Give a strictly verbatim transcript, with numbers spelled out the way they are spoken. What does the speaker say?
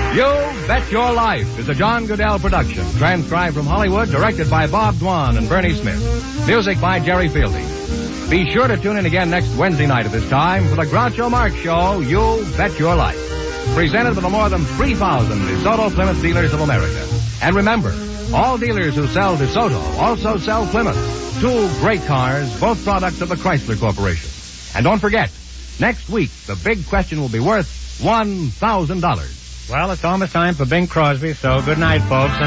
You Bet Your Life is a John Goodell production, transcribed from Hollywood, directed by Bob Dwan and Bernie Smith. Music by Jerry Fielding. Be sure to tune in again next Wednesday night at this time for the Groucho Marx Show, You Bet Your Life. Presented by the more than three thousand DeSoto Plymouth dealers of America. And remember, all dealers who sell DeSoto also sell Plymouth. Two great cars, both products of the Chrysler Corporation. And don't forget, next week, the big question will be worth one thousand dollars. Well, it's almost time for Bing Crosby, so good night, folks. And